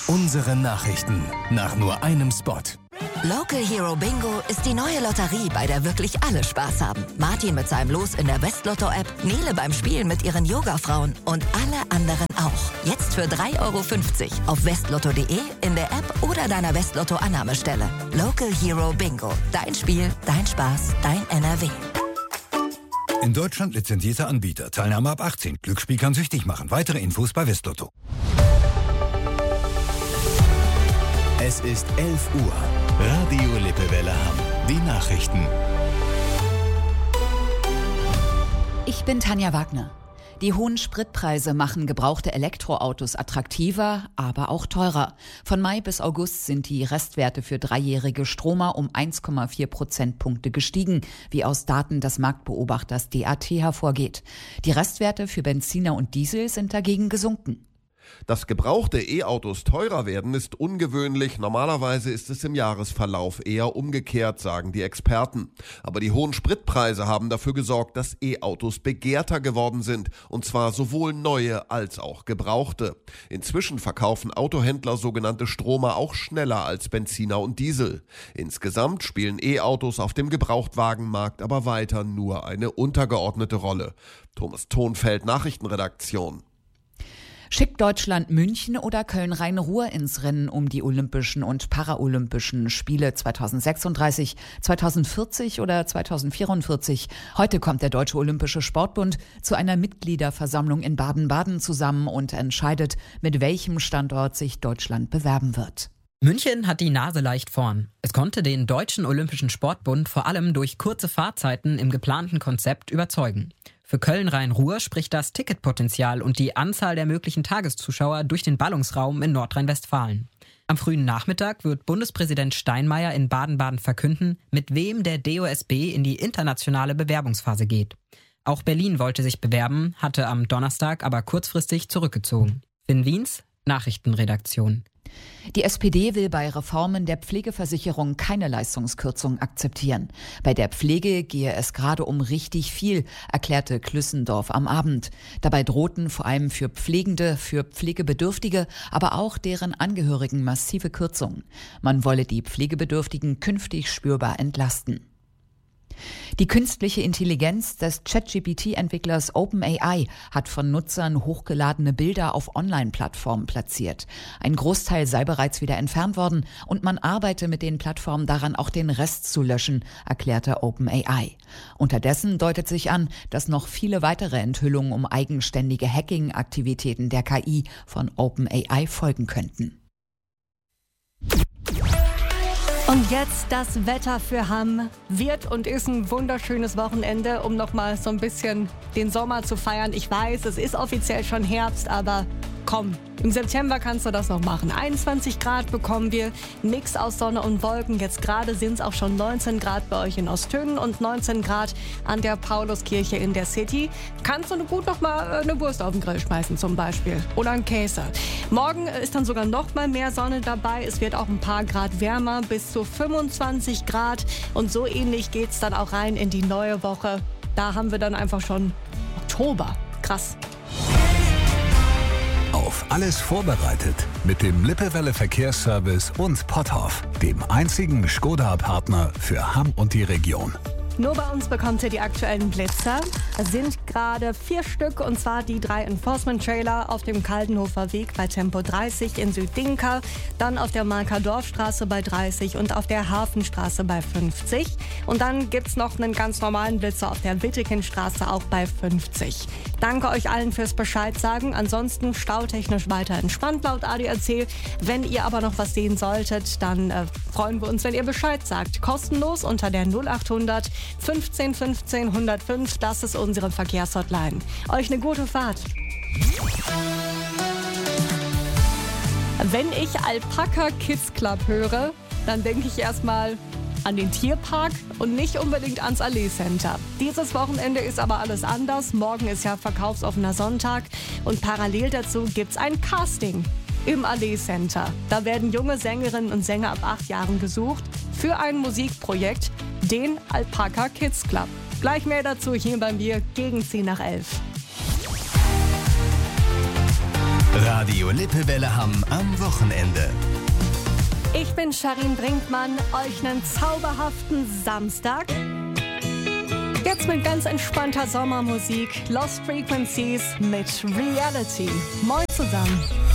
Unsere Nachrichten nach nur einem Spot. Local Hero Bingo ist die neue Lotterie, bei der wirklich alle Spaß haben. Martin mit seinem Los in der Westlotto-App, Nele beim Spielen mit ihren Yoga-Frauen und alle anderen auch. Jetzt für 3,50 € auf westlotto.de, in der App oder deiner Westlotto-Annahmestelle. Local Hero Bingo. Dein Spiel, dein Spaß, dein NRW. In Deutschland lizenzierter Anbieter. Teilnahme ab 18. Glücksspiel kann süchtig machen. Weitere Infos bei Westlotto. Es ist 11 Uhr. Radio Lippewelle Hamm. Die Nachrichten. Ich bin Tanja Wagner. Die hohen Spritpreise machen gebrauchte Elektroautos attraktiver, aber auch teurer. Von Mai bis August sind die Restwerte für dreijährige Stromer um 1,4 Prozentpunkte gestiegen, wie aus Daten des Marktbeobachters DAT hervorgeht. Die Restwerte für Benziner und Diesel sind dagegen gesunken. Dass gebrauchte E-Autos teurer werden, ist ungewöhnlich. Normalerweise ist es im Jahresverlauf eher umgekehrt, sagen die Experten. Aber die hohen Spritpreise haben dafür gesorgt, dass E-Autos begehrter geworden sind. Und zwar sowohl neue als auch gebrauchte. Inzwischen verkaufen Autohändler sogenannte Stromer auch schneller als Benziner und Diesel. Insgesamt spielen E-Autos auf dem Gebrauchtwagenmarkt aber weiter nur eine untergeordnete Rolle. Thomas Thonfeld, Nachrichtenredaktion. Schickt Deutschland München oder Köln-Rhein-Ruhr ins Rennen um die Olympischen und Paralympischen Spiele 2036, 2040 oder 2044? Heute kommt der Deutsche Olympische Sportbund zu einer Mitgliederversammlung in Baden-Baden zusammen und entscheidet, mit welchem Standort sich Deutschland bewerben wird. München hat die Nase leicht vorn. Es konnte den Deutschen Olympischen Sportbund vor allem durch kurze Fahrzeiten im geplanten Konzept überzeugen. Für Köln-Rhein-Ruhr spricht das Ticketpotenzial und die Anzahl der möglichen Tageszuschauer durch den Ballungsraum in Nordrhein-Westfalen. Am frühen Nachmittag wird Bundespräsident Steinmeier in Baden-Baden verkünden, mit wem der DOSB in die internationale Bewerbungsphase geht. Auch Berlin wollte sich bewerben, hatte am Donnerstag aber kurzfristig zurückgezogen. Finn Wiens, Nachrichtenredaktion. Die SPD will bei Reformen der Pflegeversicherung keine Leistungskürzung akzeptieren. Bei der Pflege gehe es gerade um richtig viel, erklärte Klüssendorf am Abend. Dabei drohten vor allem für Pflegende, für Pflegebedürftige, aber auch deren Angehörigen massive Kürzungen. Man wolle die Pflegebedürftigen künftig spürbar entlasten. Die künstliche Intelligenz des ChatGPT-Entwicklers OpenAI hat von Nutzern hochgeladene Bilder auf Online-Plattformen platziert. Ein Großteil sei bereits wieder entfernt worden und man arbeite mit den Plattformen daran, auch den Rest zu löschen, erklärte OpenAI. Unterdessen deutet sich an, dass noch viele weitere Enthüllungen um eigenständige Hacking-Aktivitäten der KI von OpenAI folgen könnten. Und jetzt das Wetter für Hamm. Wird und ist ein wunderschönes Wochenende, um nochmal so ein bisschen den Sommer zu feiern. Ich weiß, es ist offiziell schon Herbst, aber komm, im September kannst du das noch machen. 21 Grad bekommen wir, Mix aus Sonne und Wolken. Jetzt gerade sind es auch schon 19 Grad bei euch in Ostönen und 19 Grad an der Pauluskirche in der City. Kannst du gut noch mal eine Wurst auf den Grill schmeißen zum Beispiel oder einen Käse. Morgen ist dann sogar noch mal mehr Sonne dabei. Es wird auch ein paar Grad wärmer, bis zu 25 Grad. Und so ähnlich geht's dann auch rein in die neue Woche. Da haben wir dann einfach schon Oktober. Krass. Auf alles vorbereitet mit dem Lippewelle Verkehrsservice und Potthoff, dem einzigen Skoda-Partner für Hamm und die Region. Nur bei uns bekommt ihr die aktuellen Blitzer. Es sind gerade 4 Stück, und zwar die 3 Enforcement-Trailer auf dem Kaldenhofer Weg bei Tempo 30 in Süddinka, dann auf der Marker Dorfstraße bei 30 und auf der Hafenstraße bei 50. Und dann gibt's noch einen ganz normalen Blitzer auf der Wittekenstraße auch bei 50. Danke euch allen fürs Bescheid sagen. Ansonsten stautechnisch weiter entspannt laut ADAC. Wenn ihr aber noch was sehen solltet, dann freuen wir uns, wenn ihr Bescheid sagt. Kostenlos unter der 0800 15 15 105. Das ist unsere Verkehrshotline. Euch eine gute Fahrt. Wenn ich Alpaka Kids Club höre, dann denke ich erstmal an den Tierpark und nicht unbedingt ans Allee Center. Dieses Wochenende ist aber alles anders. Morgen ist ja verkaufsoffener Sonntag und parallel dazu gibt's ein Casting im Allee Center. Da werden junge Sängerinnen und Sänger ab 8 Jahren gesucht für ein Musikprojekt, den Alpaka Kids Club. Gleich mehr dazu hier bei mir gegen 10 nach 11. Radio Lippewelle Hamm am Wochenende. Ich bin Sharin Brinkmann, euch einen zauberhaften Samstag. Jetzt mit ganz entspannter Sommermusik, Lost Frequencies mit Reality. Moin zusammen.